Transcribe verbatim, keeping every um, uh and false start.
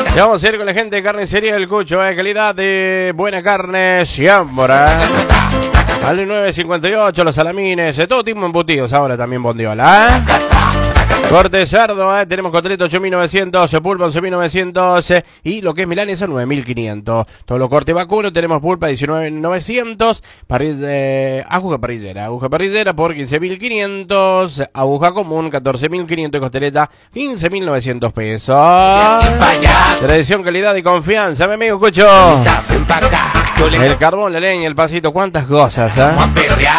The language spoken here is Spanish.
Ya vamos a ir con la gente de Carnicería del Cucho, eh, calidad de buena carne siempre. Al nueve cincuenta y ocho, los salamines, eh, todo tipo de embutidos, ahora también bondiola. ¿eh? Corte de cerdo, eh, tenemos coteleto ocho mil novecientos, pulpa once mil novecientos eh, y lo que es milanesa nueve mil quinientos. Todo lo corte vacuno, tenemos pulpa diecinueve mil novecientos, parrilla, eh, aguja parrillera, aguja parrillera por quince mil quinientos, aguja común catorce mil quinientos y costeleta quince mil novecientos pesos. Tradición, calidad y confianza, mi amigo Cucho. El carbón, la leña, el pasito, cuántas cosas, ¿eh?